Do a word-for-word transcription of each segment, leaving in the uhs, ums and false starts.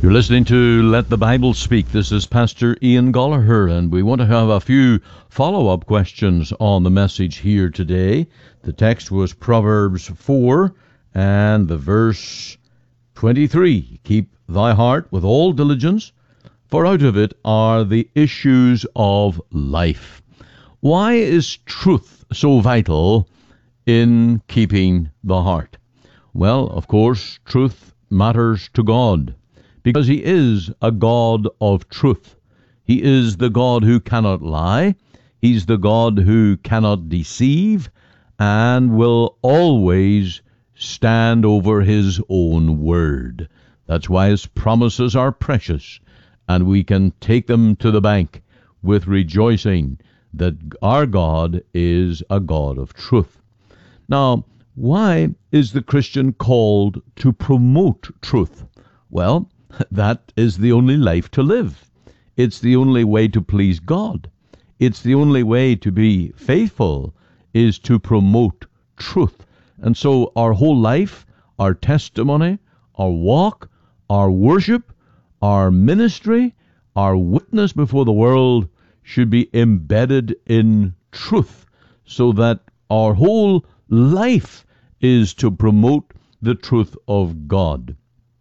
You're listening to Let the Bible Speak. This is Pastor Ian Gallagher, and we want to have a few follow-up questions on the message here today. The text was Proverbs four, and the verse twenty-three. Keep thy heart with all diligence, for out of it are the issues of life. Why is truth so vital in keeping the heart? Well, of course, truth matters to God, because he is a God of truth. He is the God who cannot lie. He's the God who cannot deceive, and will always stand over his own word. That's why his promises are precious, and we can take them to the bank with rejoicing that our God is a God of truth. Now, why is the Christian called to promote truth? Well, that is the only life to live. It's the only way to please God. It's the only way to be faithful, is to promote truth. And so our whole life, our testimony, our walk, our worship, our ministry, our witness before the world should be embedded in truth, so that our whole life is to promote the truth of God.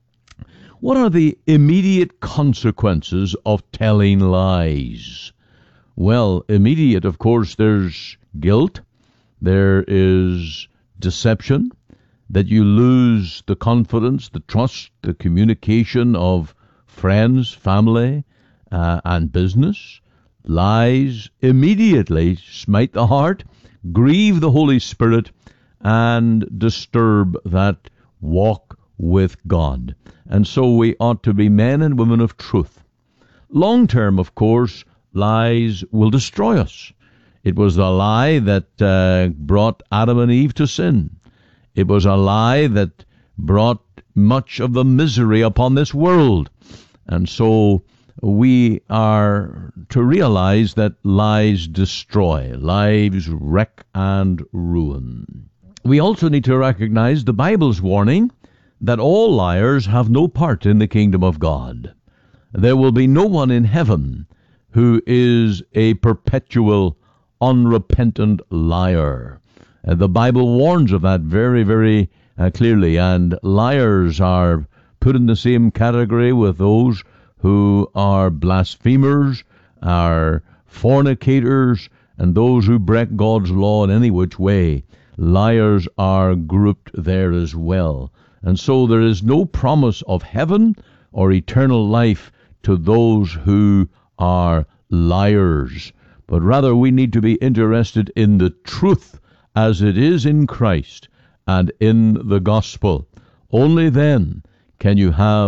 What are the immediate consequences of telling lies? Well, immediate, of course, there's guilt, there is deception, that you lose the confidence, the trust, the communication of friends, family, uh, and business. Lies immediately smite the heart, grieve the Holy Spirit, and disturb that walk with God. And so we ought to be men and women of truth. Long term, of course, lies will destroy us. It was the lie that uh, brought Adam and Eve to sin. It was a lie that brought much of the misery upon this world. And so we are to realize that lies destroy, lives wreck and ruin. We also need to recognize the Bible's warning that all liars have no part in the kingdom of God. There will be no one in heaven who is a perpetual, unrepentant liar. Uh, the Bible warns of that very, very uh, clearly, and liars are put in the same category with those who are blasphemers, are fornicators, and those who break God's law in any which way. Liars are grouped there as well. And so there is no promise of heaven or eternal life to those who are liars. But rather we need to be interested in the truth as it is in Christ and in the gospel. Only then can you have